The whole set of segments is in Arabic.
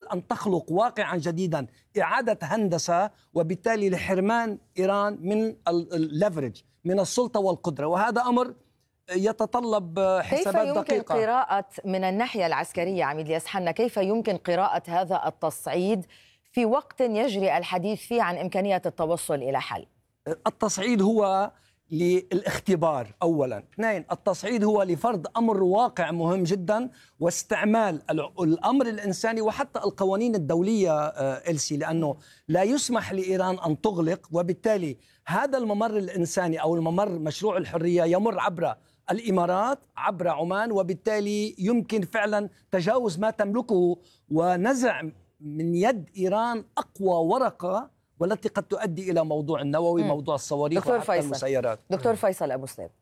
أن تخلق واقعا جديدا، إعادة هندسة، وبالتالي لحرمان إيران من الليفرج، من السلطة والقدرة، وهذا أمر يتطلب حسابات دقيقة. كيف يمكن قراءة من الناحية العسكرية عميد الياس حنا، كيف يمكن قراءة هذا التصعيد في وقت يجري الحديث فيه عن إمكانية التوصل إلى حل؟ التصعيد هو للاختبار أولا، اثنين التصعيد هو لفرض أمر واقع مهم جدا، واستعمال الأمر الإنساني وحتى القوانين الدولية إلسي، لأنه لا يسمح لإيران أن تغلق، وبالتالي هذا الممر الإنساني أو الممر مشروع الحرية يمر عبر الإمارات، عبر عمان، وبالتالي يمكن فعلا تجاوز ما تملكه ونزع من يد إيران أقوى ورقة، والتي قد تؤدي إلى موضوع النووي، موضوع الصواريخ وحتى المسيرات. دكتور فيصل أبو سليم،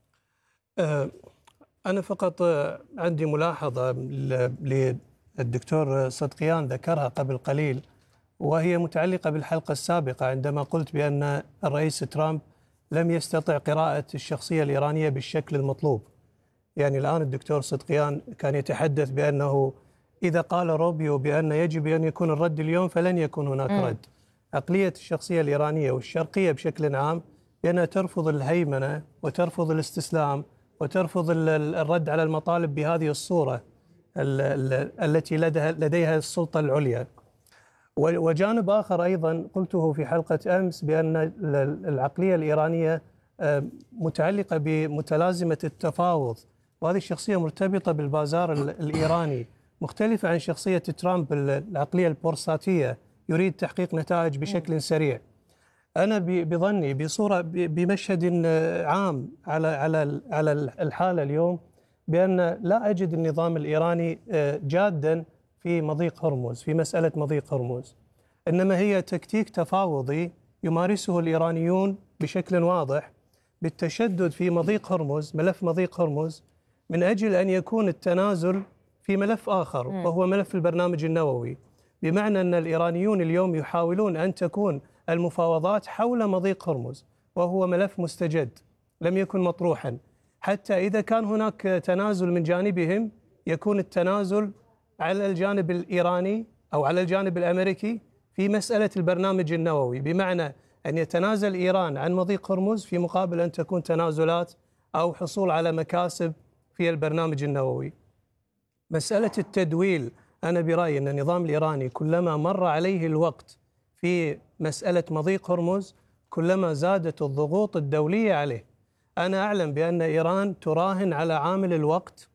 أنا فقط عندي ملاحظة للدكتور صدقيان ذكرها قبل قليل، وهي متعلقة بالحلقة السابقة عندما قلت بأن الرئيس ترامب لم يستطع قراءة الشخصية الإيرانية بالشكل المطلوب. يعني الآن الدكتور صدقيان كان يتحدث بأنه إذا قال روبيو بأن يجب أن يكون الرد اليوم فلن يكون هناك رد. عقلية الشخصية الإيرانية والشرقية بشكل عام بأنها ترفض الهيمنة وترفض الاستسلام وترفض الرد على المطالب بهذه الصورة التي لديها السلطة العليا. وجانب آخر أيضا قلته في حلقة أمس بأن العقلية الإيرانية متعلقة بمتلازمة التفاوض، وهذه الشخصية مرتبطة بالبازار الإيراني، مختلفة عن شخصية ترامب العقلية البورصاتية، يريد تحقيق نتائج بشكل سريع. أنا بظني بصورة بمشهد عام على الحالة اليوم بأن لا أجد النظام الإيراني جادا في مضيق هرمز، في مسألة مضيق هرمز، إنما هي تكتيك تفاوضي يمارسه الإيرانيون بشكل واضح بالتشدد في مضيق هرمز، ملف مضيق هرمز، من أجل أن يكون التنازل في ملف آخر وهو ملف البرنامج النووي. بمعنى أن الإيرانيون اليوم يحاولون أن تكون المفاوضات حول مضيق هرمز، وهو ملف مستجد لم يكن مطروحا، حتى إذا كان هناك تنازل من جانبهم يكون التنازل على الجانب الإيراني أو على الجانب الأمريكي في مسألة البرنامج النووي، بمعنى أن يتنازل إيران عن مضيق هرمز في مقابل أن تكون تنازلات أو حصول على مكاسب في البرنامج النووي. مسألة التدويل، أنا برأيي أن النظام الإيراني كلما مر عليه الوقت في مسألة مضيق هرمز كلما زادت الضغوط الدولية عليه. أنا أعلم بأن إيران تراهن على عامل الوقت،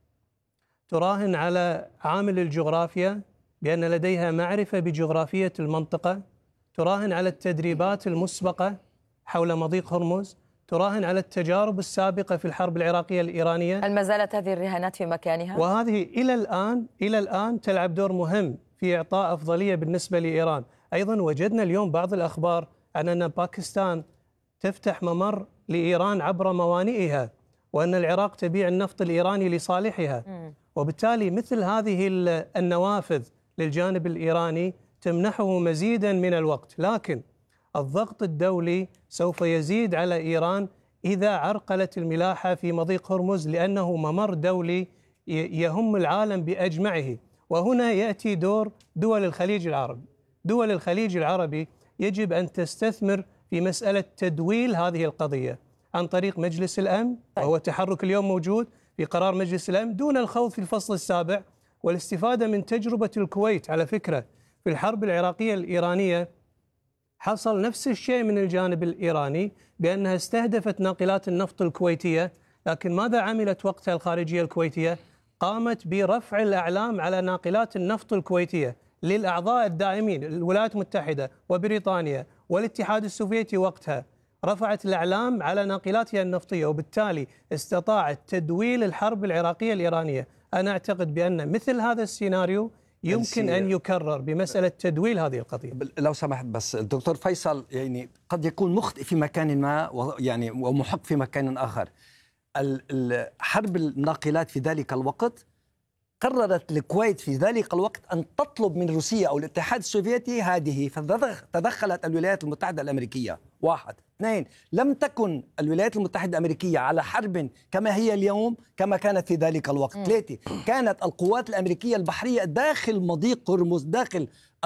تراهن على عامل الجغرافيا، بأن لديها معرفة بجغرافية المنطقة، تراهن على التدريبات المسبقة حول مضيق هرمز، تراهن على التجارب السابقة في الحرب العراقية الإيرانية. هل ما زالت هذه الرهانات في مكانها؟ وهذه إلى الآن تلعب دور مهم في إعطاء أفضلية بالنسبة لإيران. أيضا وجدنا اليوم بعض الأخبار عن أن باكستان تفتح ممر لإيران عبر موانئها، وأن العراق تبيع النفط الإيراني لصالحها، وبالتالي مثل هذه النوافذ للجانب الإيراني تمنحه مزيدا من الوقت. لكن الضغط الدولي سوف يزيد على إيران إذا عرقلت الملاحة في مضيق هرمز، لأنه ممر دولي يهم العالم بأجمعه. وهنا يأتي دور دول الخليج العربي. دول الخليج العربي يجب أن تستثمر في مسألة تدويل هذه القضية عن طريق مجلس الأمن، وهو تحرك اليوم موجود في قرار مجلس الأمن، دون الخوض في الفصل السابع، والاستفادة من تجربة الكويت. على فكرة في الحرب العراقية الإيرانية حصل نفس الشيء من الجانب الإيراني، بأنها استهدفت ناقلات النفط الكويتية، لكن ماذا عملت وقتها الخارجية الكويتية؟ قامت برفع الأعلام على ناقلات النفط الكويتية للأعضاء الدائمين، الولايات المتحدة وبريطانيا والاتحاد السوفيتي، وقتها رفعت الأعلام على ناقلاتها النفطية، وبالتالي استطاعت تدويل الحرب العراقية الإيرانية. أنا أعتقد بأن مثل هذا السيناريو يمكن أن يكرر بمسألة تدويل هذه القضية. لو سمحت بس الدكتور فيصل، يعني قد يكون مخطئ في مكان ما يعني ومحق في مكان آخر. حرب الناقلات في ذلك الوقت قررت الكويت في ذلك الوقت أن تطلب من روسيا أو الاتحاد السوفيتي هذه، فتدخلت الولايات المتحدة الأمريكية. واحد. اثنين، لم تكن الولايات المتحدة الأمريكية على حرب كما هي اليوم كما كانت في ذلك الوقت. ثلاثة، كانت القوات الأمريكية البحرية داخل مضيق هرمز، داخل